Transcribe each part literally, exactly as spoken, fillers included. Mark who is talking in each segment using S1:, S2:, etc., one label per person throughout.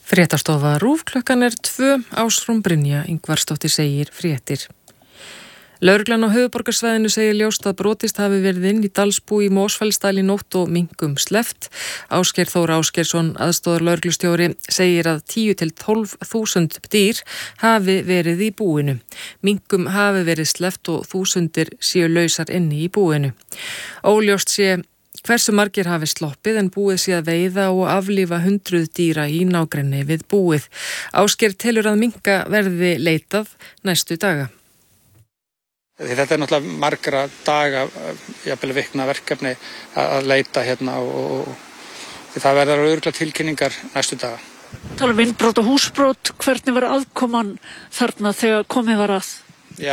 S1: Fréttastofa RÚV, klukkan er tvö, Ásrún Brynja Ingvarsdóttir segir fréttir. Lögreglan á höfuðborgarsvæðinu segir ljóst að brotist hafi verið inn í Dalsbú í Mosfellsdal í nótt og minkum sleppt. Ásgeir Þór Ásgeirsson, aðstoðar lögreglustjóri, segir að tíu til tólf þúsund dýr hafi verið í búinu. Minkum hafi verið sleppt og þúsundir séu lausar inni í búinu. Óljóst sé hversu margir hafi sloppið en búið sé að veiða og aflífa hundruð dýra í nágrenni við búið. Ásgeir telur að minka verði leitað næstu daga.
S2: Þetta er náttúrulega margra daga, jafnvel vikna verkefni að leita hérna og, og það verður örugglega tilkynningar næstu daga.
S3: Tala um innbrot og húsbrot, hvernig var aðkoman þarna þegar komið var að?
S2: Já,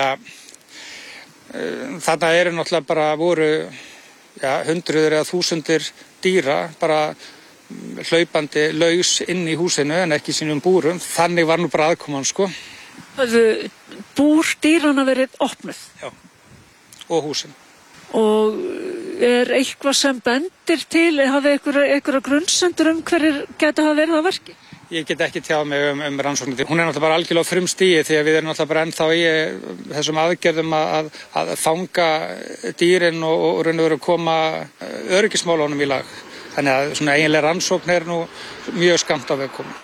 S2: þarna eru náttúrulega bara voru já, hundruður eða þúsundir dýra bara hlaupandi laus inn í húsinu en ekki sínum búrum. Þannig var nú bara aðkoman, sko.
S3: Hafðu búr dýrana verið opnuð?
S2: Já, og húsin.
S3: Og er eitthvað sem bendir til, hafið einhverja grunnsendur um hverjir geta hafa verið að verki?
S2: Ég get ekki tjáð mig um, um rannsóknir. Hún er náttúrulega bara algjörlega frumstigi því að við erum náttúrulega bara ennþá í þessum aðgerðum að, að fanga dýrin og, og raun og veru koma öryggismálunum í lag. Þannig að svona eiginlega rannsókn er nú mjög skammt á veg komin.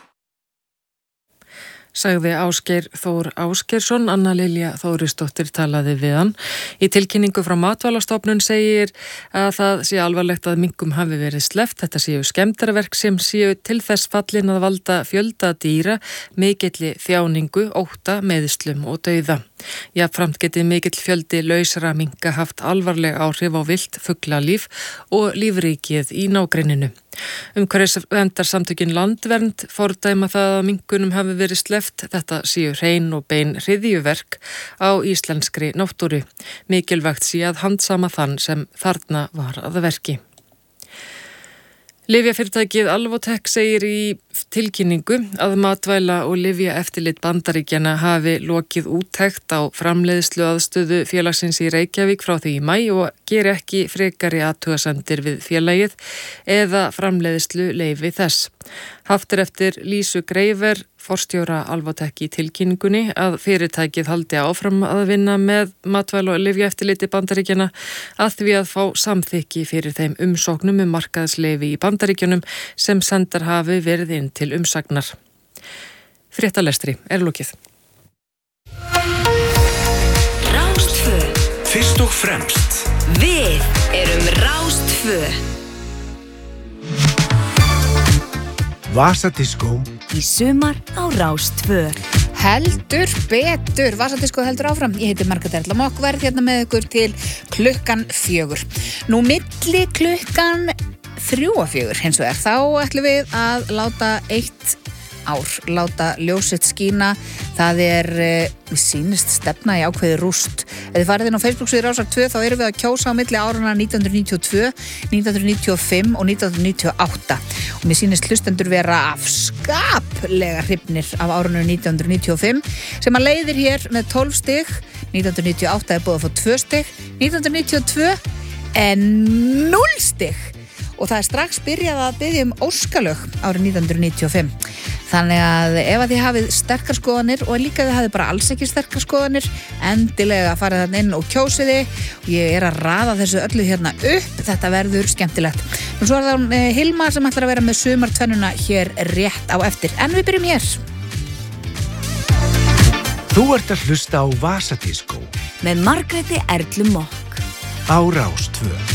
S1: Sagði Ásgeir Þór Ásgeirsson, Anna Lilja Þórisdóttir talaði við hann. Í tilkynningu frá Matvælastofnun segir að það sé alvarlegt að minkum hafi verið sleppt. Þetta séu skemmdarverk sem séu til þess fallin að valda fjölda dýra, mikilli þjáningu, ótta, meiðslum og dauða. Jafnframt geti mikill fjöldi lausra minka haft alvarleg áhrif á villt fuglalíf og lífríkið í nágrenninu. Umhverfisverndarsamtökin Landvernd fordæma það að minkunum hafi verið sleppt. Þetta séu hrein og bein hryðjuverk á íslenskri náttúru. Mikilvægt sé að handsama þann sem þarna var að verki. Lyfjafyrirtækið Alvotech segir í tilkynningu að matvæla og lyfjaeftirlit Bandaríkjanna hafi lokið úttekt á framleiðslu aðstöðu félagsins í Reykjavík frá því í maí og geri ekki frekari athugasemdir við félagið eða framleiðslu leyfi þess. Haft er eftir Lísu Greifer, forstjóra Alvotech í tilkynningunni, að fyrirtækið haldi áfram að vinna með matvæla og lyfjaeftirliti Bandaríkjanna að því að fá samþykki fyrir þeim umsóknum um markaðsleyfi í Bandaríkjunum sem sendar hafi verið inn til umsagnar. Fréttalestri er lokið.
S4: Rástfö.
S5: Fyrst og fremst.
S4: Við erum Rástfö.
S5: Vasadiskó
S4: í sumar á Rástfö.
S6: Heldur betur, Vasadiskó heldur áfram. Ég heiti Margrét Erla Mokk, verð hérna með ykkur til klukkan fjögur. Nú milli klukkan þrjú og fjögur hins vegar, þá ætlum við að láta eitt ár, láta ljósitt skína. Það er, við sýnist stefna í ákveði rúst. Ef þið farið inn á Facebook-síðu Rásar tvö, þá erum við að kjósa á milli árana nítján hundruð níutíu og tvö, nítján hundruð níutíu og fimm og nítján hundruð níutíu og átta. Og mér sýnist hlustendur vera afskaplega hrifnir af árunum nítján hundruð níutíu og fimm, sem að leiðir hér með tólf stig. nítján hundruð níutíu og átta er búið að fá tvö stig, nítján hundruð níutíu og tvö en núll stig. Og það er strax byrjað að biðja um óskalög árið nítján hundruð níutíu og fimm. Þannig að ef að þið hafið sterkar skoðanir og líka þið hafið bara alls ekki sterkar skoðanir, endilega farið þann inn og kjósiði. Og ég er að raða þessu öllu hérna upp, þetta verður skemmtilegt. Og svo er það Hilma sem ætlar að vera með sumartvennuna hér rétt á eftir. En við byrjum hér.
S5: Þú ert að hlusta á Vasadiskó
S4: með Margréti Erlu Mokk
S5: á Rástfö.